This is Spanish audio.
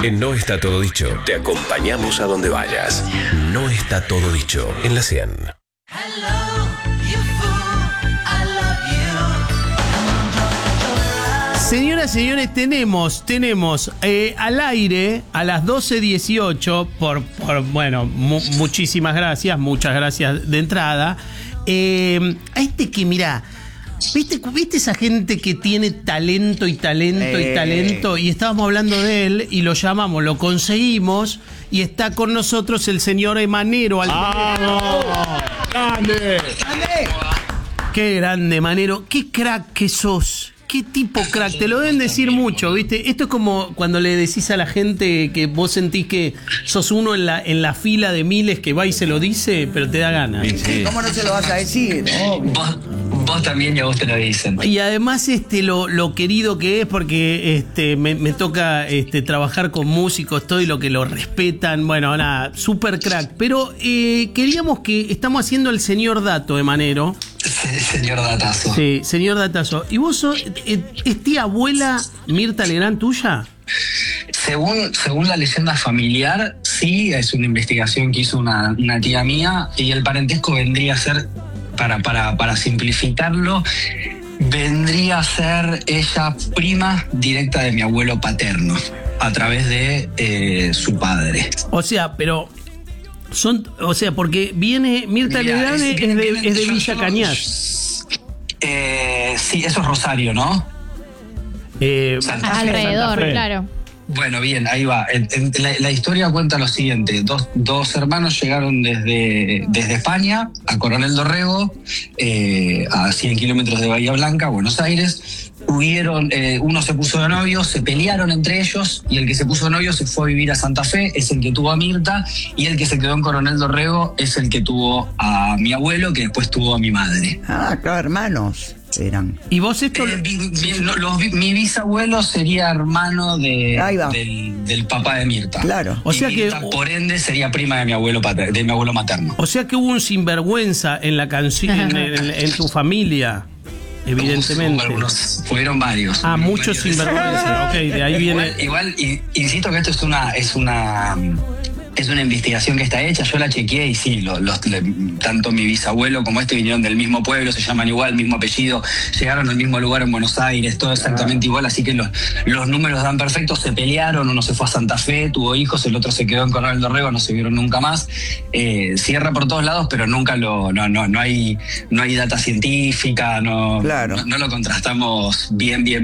En No Está Todo Dicho, te acompañamos a donde vayas. No está todo dicho en la 100. Señoras, señores, tenemos al aire a las 12:18 bueno, muchísimas gracias, muchas gracias de entrada. A este que, mirá, ¿viste esa gente que tiene talento y estábamos hablando de él y lo llamamos, lo conseguimos y está con nosotros el señor Manero. ¡Grande! ¡Qué grande, Manero! ¡Qué crack que sos! ¿Qué tipo crack? Te lo deben decir mucho, ¿viste? Esto es como cuando le decís a la gente que vos sentís que sos uno en la fila de miles que va y se lo dice, pero te da ganas. Sí. ¿Cómo no se lo vas a decir? Vos también y a vos te lo dicen. Y además lo querido que es, porque me toca trabajar con músicos, todo, y lo que lo respetan. Bueno, nada, súper crack. Pero queríamos estamos haciendo el señor Dato de Manero. Señor Datazo. Sí, señor Datazo. ¿Y vos sos, es tía abuela Mirta Legrand tuya? Según la leyenda familiar, sí, es una investigación que hizo una tía mía, y el parentesco vendría a ser, para simplificarlo, vendría a ser ella prima directa de mi abuelo paterno, a través de su padre. O sea, pero... porque viene Mirta Legrand es de Villa Cañas. Sí, eso es Rosario, ¿no? Alrededor, claro. Bueno, bien, ahí va. La historia cuenta lo siguiente. Dos hermanos llegaron desde España a Coronel Dorrego, a 100 kilómetros de Bahía Blanca, Buenos Aires. Uno se puso de novio, se pelearon entre ellos, y el que se puso de novio se fue a vivir a Santa Fe, es el que tuvo a Mirta, y el que se quedó en Coronel Dorrego es el que tuvo a mi abuelo, que después tuvo a mi madre. Ah, claro, hermanos eran. ¿Y vos esto? Mi bisabuelo sería hermano del papá de Mirta. Claro. O sea Mirta, que, por ende, sería prima de mi abuelo materno. O sea que hubo un sinvergüenza en la canción, en tu familia. Evidentemente. Fueron varios. Muchos sinvergüenza. Ok, de ahí viene. Igual, insisto que esto es una investigación que está hecha. Yo la chequeé y sí, tanto mi bisabuelo como vinieron del mismo pueblo, se llaman igual, mismo apellido, llegaron al mismo lugar en Buenos Aires, todo exactamente igual, así que los números dan perfectos. Se pelearon, uno se fue a Santa Fe, tuvo hijos, el otro se quedó en Coronel Dorrego, no se vieron nunca más. Cierra por todos lados, pero nunca no hay data científica, no lo contrastamos bien